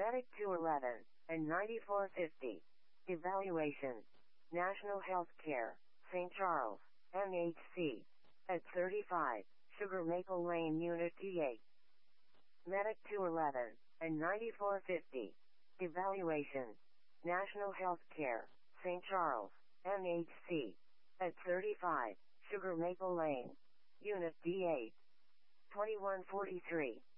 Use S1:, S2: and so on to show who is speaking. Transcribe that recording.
S1: Medic 211 and 9450. Evaluation. National Healthcare, St. Charles, NHC. At 35, Sugar Maple Lane, Unit D8. Medic 211 and 9450. Evaluation. National Healthcare, St. Charles, NHC. At 35, Sugar Maple Lane, Unit D8. 2143.